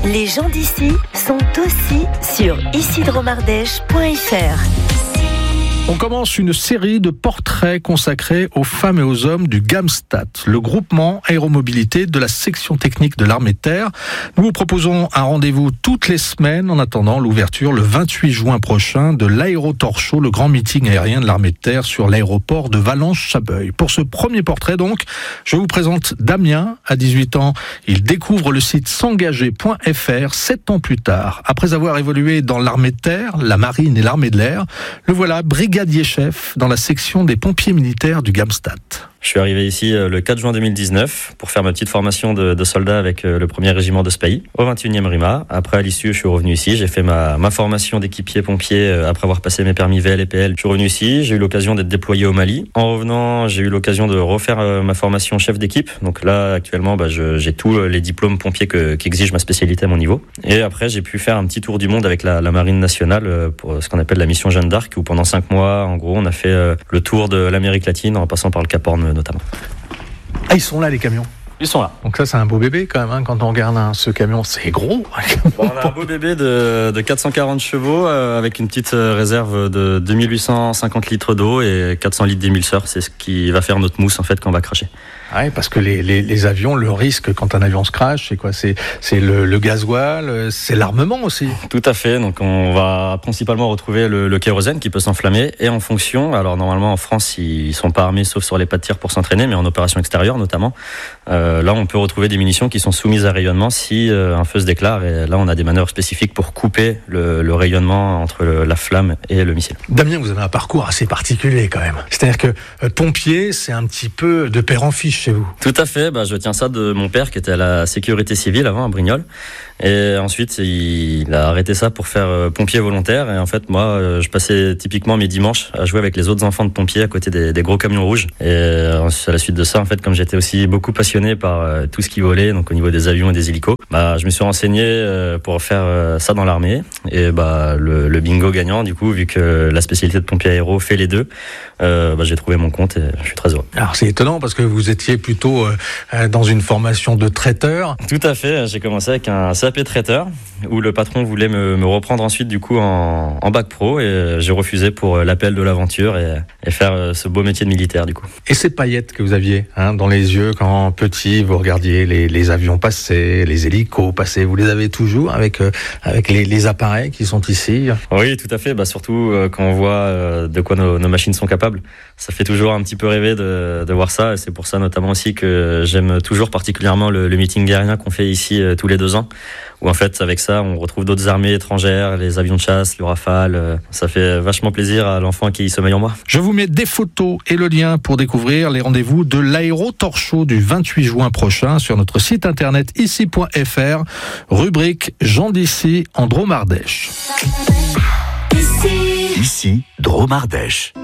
Les gens d'ici sont aussi sur icidromardèche.fr. On commence une série de portraits consacrés aux femmes et aux hommes du GAMSTAT, le groupement aéromobilité de la section technique de l'armée de terre. Nous vous proposons un rendez-vous toutes les semaines en attendant l'ouverture le 28 juin prochain de l'Aérotorshow, le grand meeting aérien de l'armée de terre sur l'aéroport de Valence-Chabeuil. Pour ce premier portrait donc, je vous présente Damien. À 18 ans, il découvre le site s'engager.fr 7 ans plus tard. Après avoir évolué dans l'armée de terre, la marine et l'armée de l'air, le voilà brigadier-chef dans la section des pompiers militaires du GAMSTAT. Je suis arrivé ici le 4 juin 2019 pour faire ma petite formation de soldat avec le 1er régiment de Spahis au 21e RIMA. Après, à l'issue, je suis revenu ici. J'ai fait ma formation d'équipier pompier après avoir passé mes permis VL et PL. Je suis revenu ici. J'ai eu l'occasion d'être déployé au Mali. En revenant, j'ai eu l'occasion de refaire ma formation chef d'équipe. Donc là, actuellement, j'ai tous les diplômes pompiers qui exigent ma spécialité à mon niveau. Et après, j'ai pu faire un petit tour du monde avec la Marine nationale pour ce qu'on appelle la mission Jeanne d'Arc, où pendant 5 mois, en gros, on a fait le tour de l'Amérique latine en passant par le Cap Horn notamment. Ah, ils sont là les camions. Ils sont là. Donc ça c'est un beau bébé quand même, hein. Quand on regarde ce camion, c'est gros. Bon, on a un beau bébé de 440 chevaux avec une petite réserve de 2850 litres d'eau et 400 litres d'émulseur. C'est ce qui va faire notre mousse en fait quand on va cracher. Ouais, parce que les avions, le risque quand un avion se crache, c'est quoi ? C'est le gasoil, c'est l'armement aussi. Tout à fait. Donc on va principalement retrouver le kérosène qui peut s'enflammer et en fonction. Alors normalement en France ils sont pas armés sauf sur les pas de tir pour s'entraîner, mais en opération extérieure notamment. Là on peut retrouver des munitions qui sont soumises à rayonnement si un feu se déclare. Et là on a des manœuvres spécifiques pour couper le rayonnement entre la flamme et le missile. Damien, vous avez un parcours assez particulier quand même. C'est-à-dire que pompier, c'est un petit peu de père en fiche chez vous. Tout à fait. Je tiens ça de mon père qui était à la sécurité civile avant à Brignoles. Et ensuite, il a arrêté ça pour faire pompier volontaire. Et en fait, moi, je passais typiquement mes dimanches à jouer avec les autres enfants de pompiers à côté des gros camions rouges. Et à la suite de ça, en fait, comme j'étais aussi beaucoup passionné par tout ce qui volait, donc au niveau des avions et des hélicos, je me suis renseigné pour faire ça dans l'armée. Et le bingo gagnant, du coup, vu que la spécialité de pompier aéro fait les deux, j'ai trouvé mon compte et je suis très heureux. Alors c'est étonnant parce que vous étiez plutôt dans une formation de traiteur. Tout à fait. J'ai commencé avec un CAP traiteur où le patron voulait me reprendre ensuite du coup en bac pro et j'ai refusé pour l'appel de l'aventure et faire ce beau métier de militaire du coup. Et ces paillettes que vous aviez dans les yeux quand petit vous regardiez les avions passer, les hélicos passer, vous les avez toujours avec les appareils qui sont ici? Oui, tout à fait. Surtout quand on voit de quoi nos machines sont capables, ça fait toujours un petit peu rêver de voir ça et c'est pour ça notamment aussi que j'aime toujours particulièrement le meeting aérien qu'on fait ici tous les 2 ans. Où en fait, avec ça, on retrouve d'autres armées étrangères, les avions de chasse, le Rafale. Ça fait vachement plaisir à l'enfant qui sommeille en moi. Je vous mets des photos et le lien pour découvrir les rendez-vous de l'Aérotorshow du 28 juin prochain sur notre site internet ici.fr, rubrique Gens d'ici en Drôme-Ardèche. Ici, Drôme-Ardèche.